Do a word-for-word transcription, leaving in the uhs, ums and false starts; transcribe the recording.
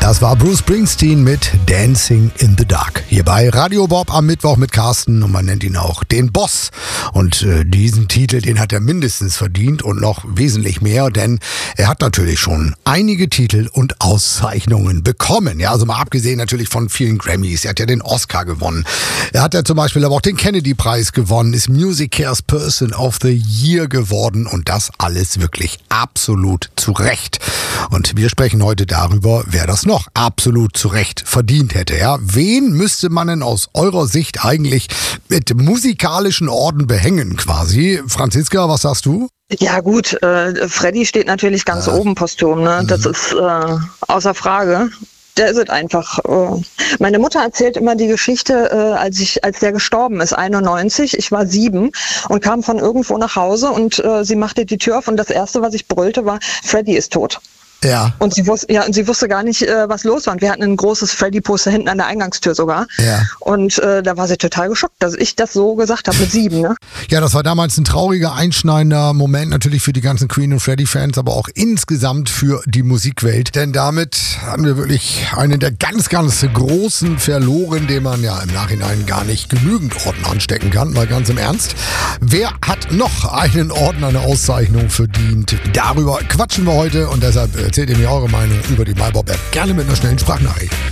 Das war Bruce Springsteen mit Dancing in the Dark. Hier bei Radio Bob am Mittwoch mit Carsten und man nennt ihn auch den Boss. Und äh, diesen Titel, den hat er mindestens verdient und noch wesentlich mehr, denn er hat natürlich schon einige Titel und Auszeichnungen bekommen. Ja, also mal abgesehen natürlich von vielen Grammys. Er hat ja den Oscar gewonnen. Er hat ja zum Beispiel aber auch den Kennedy-Preis gewonnen, ist Music Cares Person of the Year geworden und das alles wirklich absolut zu Recht. Und wir sprechen heute darüber, wer das noch absolut zu Recht verdient hätte. Ja? Wen müsste man denn aus eurer Sicht eigentlich mit musikalischen Orden behängen quasi? Franziska, was sagst du? Ja gut, äh, Freddy steht natürlich ganz ja. oben posthum, ne? Das mhm. ist äh, außer Frage. Der ist es einfach. Äh. Meine Mutter erzählt immer die Geschichte, äh, als ich, als der gestorben ist, einundneunzig. Ich war sieben und kam von irgendwo nach Hause und äh, sie machte die Tür auf und das Erste, was ich brüllte, war: Freddy ist tot. Ja. Und sie wusste, ja, und sie wusste gar nicht, äh, was los war. Und wir hatten ein großes Freddy-Poster hinten an der Eingangstür sogar. Ja. Und äh, da war sie total geschockt, dass ich das so gesagt habe mit sieben. Ne? Ja, das war damals ein trauriger, einschneidender Moment natürlich für die ganzen Queen- und Freddy-Fans, aber auch insgesamt für die Musikwelt. Denn damit haben wir wirklich einen der ganz, ganz großen verloren, den man ja im Nachhinein gar nicht genügend Orden anstecken kann. Mal ganz im Ernst. Wer hat noch einen Orden, eine Auszeichnung verdient? Darüber quatschen wir heute und deshalb erzählt ihr mir eure Meinung über die MyBob-App gerne mit einer schnellen Sprachnachricht.